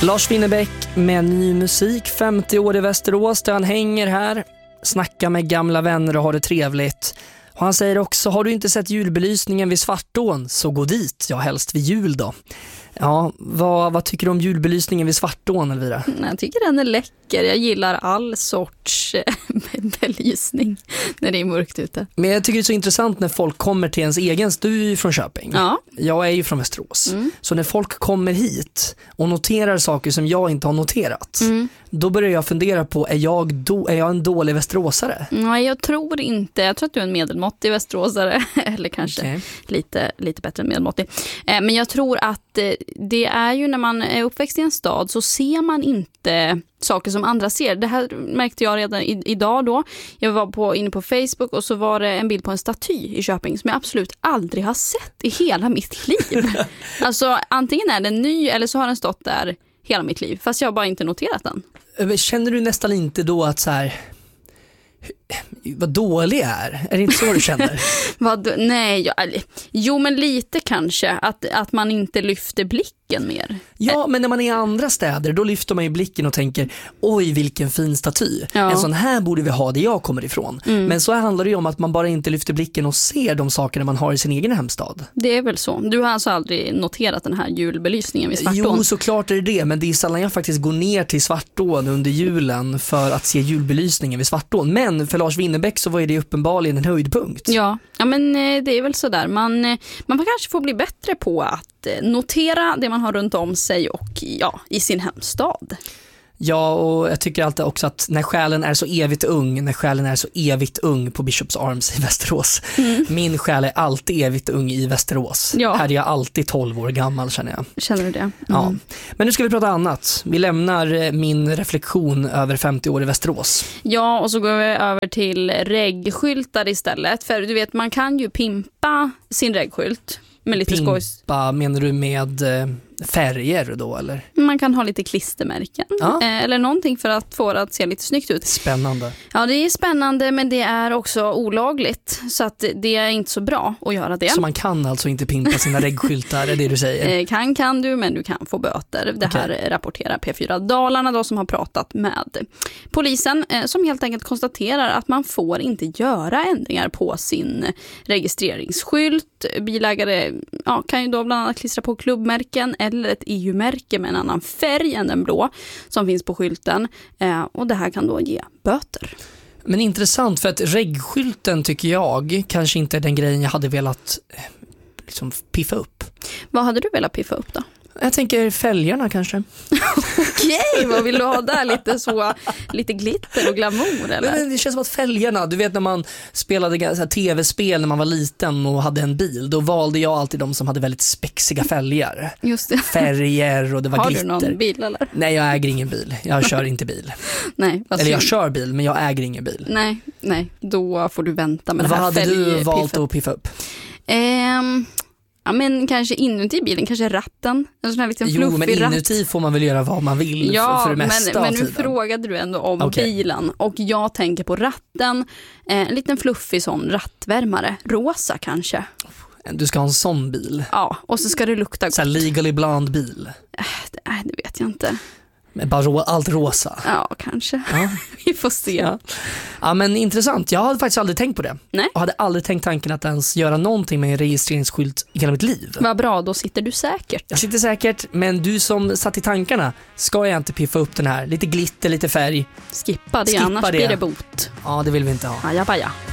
Lars Winnerbäck med ny musik, 50 år i Västerås där han hänger här, snackar med gamla vänner och har det trevligt. Och han säger också, har du inte sett julbelysningen vid Svartån så gå dit, ja helst vid jul då. Ja, vad tycker du om julbelysningen vid Svartån, Elvira? Jag tycker den är läcker. Jag gillar all sorts belysning när det är mörkt ute. Men jag tycker det är så intressant när folk kommer till ens egen. Du är ju från Köping. Ja. Jag är ju från Västerås. Så när folk kommer hit och noterar saker som jag inte har noterat, då börjar jag fundera på, är jag en dålig västeråsare? Nej, jag tror inte. Jag tror att du är en medelmåttig västeråsare. Eller kanske lite bättre än medelmåttig. Men jag tror att det är ju när man är uppväxt i en stad så ser man inte saker som andra ser. Det här märkte jag redan idag då. Jag var inne på Facebook och så var det en bild på en staty i Köping som jag absolut aldrig har sett i hela mitt liv. Alltså antingen är den ny eller så har den stått där hela mitt liv. Fast jag har bara inte noterat den. Känner du nästan inte då att så här, vad dålig är det inte så du känner? Nej, jo men lite kanske att man inte lyfter blicken mer. Ja, men när man är i andra städer då lyfter man ju blicken och tänker, oj vilken fin staty. En sån här borde vi ha där jag kommer ifrån. Men så handlar det ju om att man bara inte lyfter blicken och ser de sakerna man har i sin egen hemstad. Det är väl så. Du har alltså aldrig noterat den här julbelysningen vid Svartån? Jo, såklart är det, men det är sällan jag faktiskt går ner till Svartån under julen för att se julbelysningen vid Svartån. Men för Lars Winnerbäck så var det uppenbarligen en höjdpunkt. Ja, men det är väl sådär. Man kanske får bli bättre på att notera det man har runt om sig och i sin hemstad. Ja, och jag tycker alltid också att när själen är så evigt ung på Bishops Arms i Västerås. Min själ är alltid evigt ung i Västerås. Ja. Här är jag alltid 12 år gammal, känner jag. Känner du det? Ja. Men nu ska vi prata annat. Vi lämnar min reflektion över 50 år i Västerås. Ja, och så går vi över till reggskyltar istället. För du vet, man kan ju pimpa sin reggskylt med lite skojs. Pimpa, menar du med färger då, eller? Man kan ha lite klistermärken eller någonting för att få det att se lite snyggt ut. Spännande. Ja, det är spännande, men det är också olagligt, så att det är inte så bra att göra det. Så man kan alltså inte pimpa sina reggskyltar, är det du säger? Kan du, men du kan få böter. Det här rapporterar P4 Dalarna då, som har pratat med polisen, som helt enkelt konstaterar att man får inte göra ändringar på sin registreringsskylt. Bilägare kan ju då bland annat klistra på klubbmärken eller ett EU-märke med en annan färg än den blå som finns på skylten. Och det här kan då ge böter. Men intressant, för att reggskylten tycker jag kanske inte är den grejen jag hade velat liksom piffa upp. Vad hade du velat piffa upp då? Jag tänker fälgarna kanske. Okej, vad vill du ha där? Lite glitter och glamour, eller? Men det känns som att fälgarna, du vet när man spelade så här tv-spel när man var liten och hade en bil, då valde jag alltid de som hade väldigt spexiga fälgar. Just det. Färger och det var glitter. Har du någon bil, eller? Nej, jag äger ingen bil. Jag kör inte bil. Nej, eller jag kör bil, men jag äger ingen bil. Nej, då får du vänta med det här. Vad hade du valt att piffa upp? Ja, men kanske inuti bilen, kanske ratten. En sån här liten fluffig ratt. Jo, men inuti får man väl göra vad man vill för det mesta men nu frågade du ändå om bilen. Och jag tänker på ratten. En liten fluffig sån rattvärmare. Rosa kanske. Du ska ha en sån bil? Ja, och så ska det lukta gott. Så här legally blond bil? Det vet jag inte. Men bara allt rosa? Ja, kanske. Ja. Vi får se. Ja, men intressant. Jag hade faktiskt aldrig tänkt på det. Nej. Jag hade aldrig tänkt tanken att ens göra någonting med en registreringsskylt i hela mitt liv. Vad bra, då sitter du säkert. Jag sitter säkert, men du som satt i tankarna, ska jag inte piffa upp den här? Lite glitter, lite färg. Skippa det, annars blir det bot. Ja, det vill vi inte ha. Aja, baja.